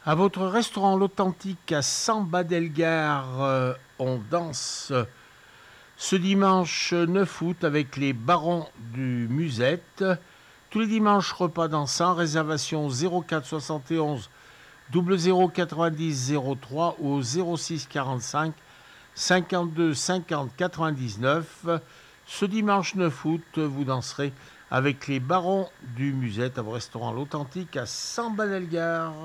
À votre restaurant L'Authentique à Samba-Delgare, on danse ce dimanche 9 août avec les Barons du Musette. Tous les dimanches, repas dansant, réservation 04 71 00 90 03 ou 06 45 52 50 99. Ce dimanche 9 août, vous danserez avec les Barons du Musette à vos restaurants L'Authentique à Samba-Delgare.